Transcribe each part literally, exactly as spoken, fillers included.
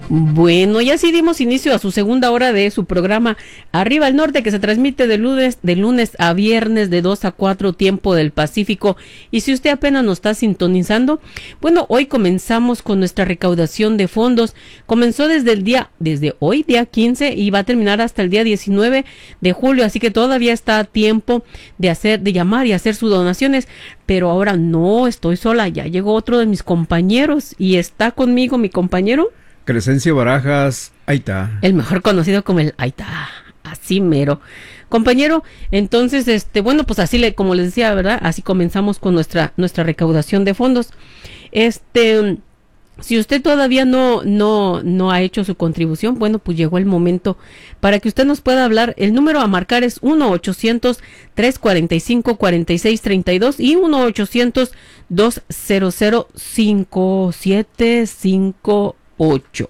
Bueno, ya sí dimos inicio a su segunda hora de su programa Arriba al Norte, que se transmite de lunes, de lunes a viernes de dos a cuatro tiempo del Pacífico. Y si usted apenas nos está sintonizando, bueno, hoy comenzamos con nuestra recaudación de fondos. Comenzó desde el día, desde hoy, día quince, y va a terminar hasta el día diecinueve de julio, así que todavía está a tiempo de hacer, de llamar y hacer sus donaciones. Pero ahora no estoy sola, ya llegó otro de mis compañeros y está conmigo mi compañero Crescencio Barajas, ahí está. El mejor conocido como el ahí está, así mero. Compañero, entonces, este, bueno, pues así le, como les decía, ¿verdad? Así comenzamos con nuestra, nuestra recaudación de fondos. Este, si usted todavía no, no, no ha hecho su contribución, bueno, pues llegó el momento para que usted nos pueda hablar. El número a marcar es uno ochocientos, tres cuarenta y cinco, cuarenta y seis treinta y dos y uno ochocientos, doscientos, cincuenta y siete cincuenta y ocho.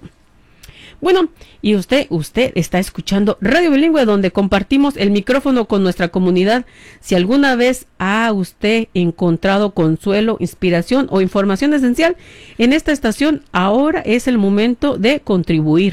Bueno, y usted, usted está escuchando Radio Bilingüe, donde compartimos el micrófono con nuestra comunidad. Si alguna vez ha usted encontrado consuelo, inspiración o información esencial en esta estación, ahora es el momento de contribuir.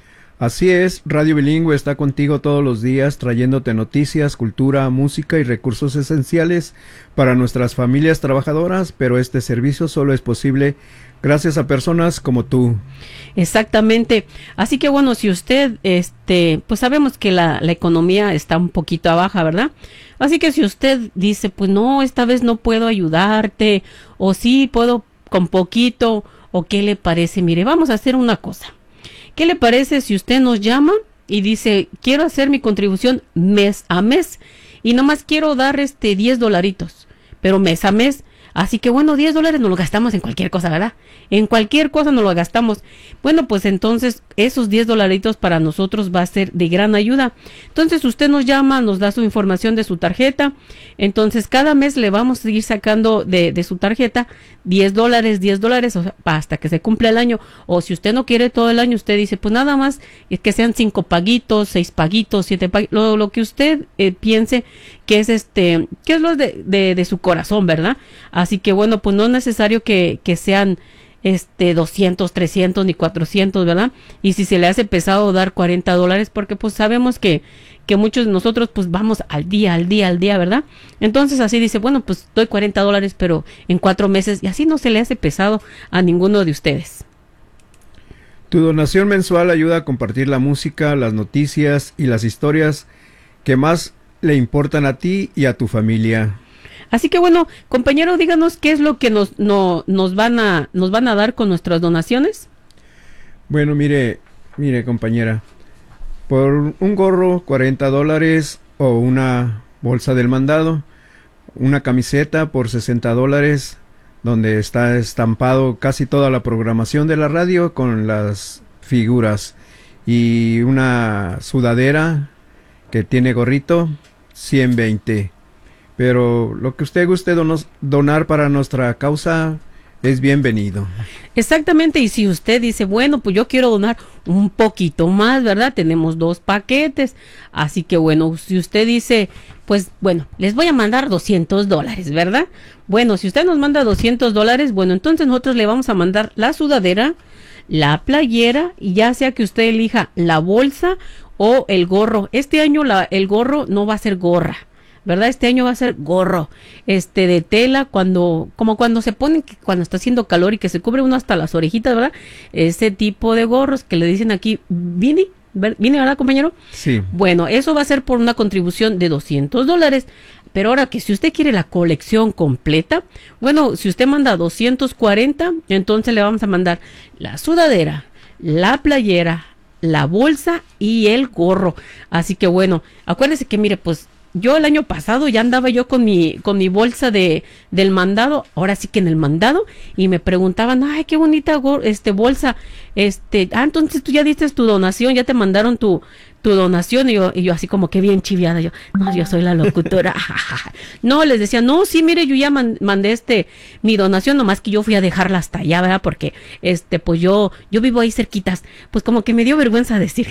Así es, Radio Bilingüe está contigo todos los días trayéndote noticias, cultura, música y recursos esenciales para nuestras familias trabajadoras, pero este servicio solo es posible gracias a personas como tú. Exactamente. Así que bueno, si usted, este, pues sabemos que la, la economía está un poquito a baja, ¿verdad? Así que si usted dice, pues no, esta vez no puedo ayudarte, o sí puedo con poquito, o qué le parece, mire, vamos a hacer una cosa. ¿Qué le parece si usted nos llama y dice, quiero hacer mi contribución mes a mes, y nomás quiero dar este diez dolaritos, pero mes a mes? Así que bueno, diez dólares nos lo gastamos en cualquier cosa, ¿verdad? En cualquier cosa nos lo gastamos. Bueno, pues entonces esos diez dolaritos para nosotros va a ser de gran ayuda. Entonces usted nos llama, nos da su información de su tarjeta. Entonces cada mes le vamos a seguir sacando de, de su tarjeta diez dólares, diez dólares, o sea, hasta que se cumpla el año. O si usted no quiere todo el año, usted dice, pues nada más es que sean cinco paguitos, seis paguitos, siete paguitos, lo, lo que usted eh, piense que es este, que es lo de, de, de su corazón, ¿verdad? Así que bueno, pues no es necesario que, que sean este doscientos, trescientos ni cuatrocientos, ¿verdad? Y si se le hace pesado dar cuarenta dólares, porque pues sabemos que, que muchos de nosotros pues vamos al día, al día, al día, ¿verdad? Entonces así dice, bueno, pues doy cuarenta dólares, pero en cuatro meses, y así no se le hace pesado a ninguno de ustedes. Tu donación mensual ayuda a compartir la música, las noticias y las historias que más le importan a ti y a tu familia. Así que bueno, compañero, díganos qué es lo que nos, no, nos van a, nos van a dar con nuestras donaciones. Bueno, mire, mire compañera, por un gorro cuarenta dólares o una bolsa del mandado, una camiseta por sesenta dólares, donde está estampado casi toda la programación de la radio con las figuras, y una sudadera que tiene gorrito, ciento veinte. Pero lo que usted guste donos, donar para nuestra causa es bienvenido. Exactamente, y si usted dice, bueno, pues yo quiero donar un poquito más, ¿verdad? Tenemos dos paquetes, así que bueno, si usted dice, pues bueno, les voy a mandar doscientos dólares, ¿verdad? Bueno, si usted nos manda doscientos dólares, bueno, entonces nosotros le vamos a mandar la sudadera, la playera, y ya sea que usted elija la bolsa o el gorro. Este año la, el gorro no va a ser gorra, ¿verdad? Este año va a ser gorro, este de tela, cuando, como cuando se ponen, cuando está haciendo calor y que se cubre uno hasta las orejitas, ¿verdad? Ese tipo de gorros que le dicen aquí, ¿vini? ¿Vini, verdad, compañero? Sí. Bueno, eso va a ser por una contribución de doscientos dólares. Pero ahora que si usted quiere la colección completa, bueno, si usted manda doscientos cuarenta, entonces le vamos a mandar la sudadera, la playera, la bolsa y el gorro. Así que bueno, acuérdese que mire, pues yo el año pasado ya andaba yo con mi con mi bolsa de del mandado, ahora sí que en el mandado, y me preguntaban, ay, qué bonita go- este bolsa, este, ah, entonces tú ya diste tu donación, ya te mandaron tu tu donación, y yo, y yo así como que bien chiviada, yo, no, yo soy la locutora. No, les decía, no, sí, mire, yo ya man, mandé este, mi donación, nomás que yo fui a dejarla hasta allá, ¿verdad? Porque, este, pues yo, yo vivo ahí cerquitas, pues como que me dio vergüenza decir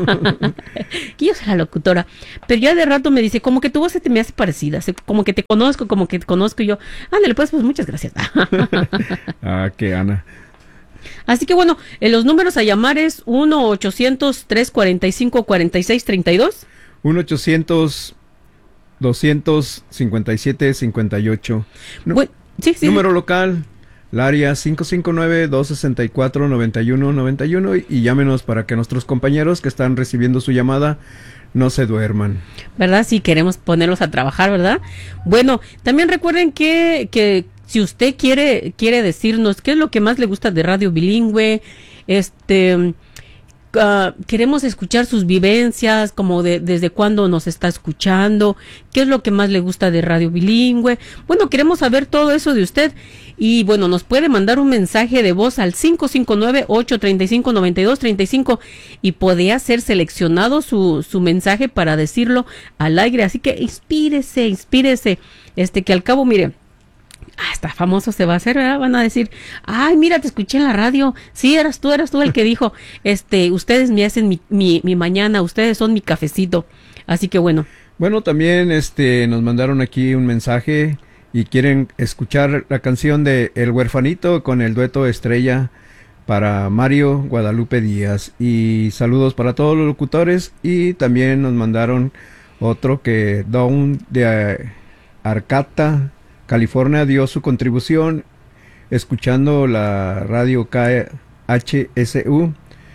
que yo soy la locutora, pero ya de rato me dice, como que tu voz se te me hace parecida, como que te conozco, como que te conozco, y yo, ándale, pues, pues muchas gracias. Ah, qué Ana. Así que bueno, en los números a llamar es uno ochocientos, trescientos cuarenta y cinco, cuarenta y seis treinta y dos. uno ochocientos, doscientos cincuenta y siete, cincuenta y ocho. No, bueno, sí, sí. Número local, el área cinco cinco nueve, dos seis cuatro, nueve uno nueve uno, y llámenos para que nuestros compañeros que están recibiendo su llamada no se duerman. ¿Verdad? Sí, queremos ponerlos a trabajar, ¿verdad? Bueno, también recuerden que, que si usted quiere, quiere decirnos qué es lo que más le gusta de Radio Bilingüe, este... Uh, queremos escuchar sus vivencias, como de desde cuándo nos está escuchando, qué es lo que más le gusta de Radio Bilingüe. Bueno, queremos saber todo eso de usted y bueno, nos puede mandar un mensaje de voz al cinco cinco nueve, ocho tres cinco, nueve dos tres cinco y podría ser seleccionado su, su mensaje para decirlo al aire. Así que inspírese, inspírese, este que al cabo, mire, hasta famoso se va a hacer, ¿verdad? Van a decir, ay, mira, te escuché en la radio, sí, eras tú, eras tú el que dijo, este, ustedes me hacen mi, mi, mi mañana, ustedes son mi cafecito, así que bueno. Bueno, también, este, nos mandaron aquí un mensaje y quieren escuchar la canción de El Huerfanito con el dueto Estrella para Mario Guadalupe Díaz, y saludos para todos los locutores, y también nos mandaron otro que Don de uh, Arcata, California, dio su contribución escuchando la radio K H S U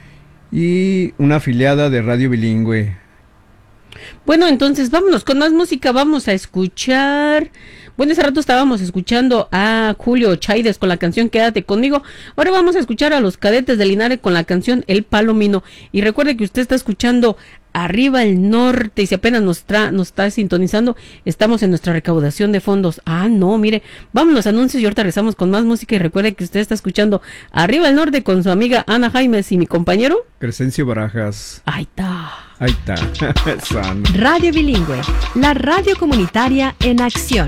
y una afiliada de Radio Bilingüe. Bueno, entonces vámonos con más música, vamos a escuchar... Bueno, ese rato estábamos escuchando a Julio Chaides con la canción Quédate Conmigo. Ahora vamos a escuchar a los Cadetes de Linares con la canción El Palomino. Y recuerde que usted está escuchando Arriba el Norte, y si apenas nos, tra nos está sintonizando, estamos en nuestra recaudación de fondos. Ah, no, mire, vámonos a anuncios y ahorita regresamos con más música. Y recuerde que usted está escuchando Arriba el Norte con su amiga Ana Jaimes y mi compañero Crescencio Barajas. Ahí está. Ahí está. Radio Bilingüe, la radio comunitaria en acción.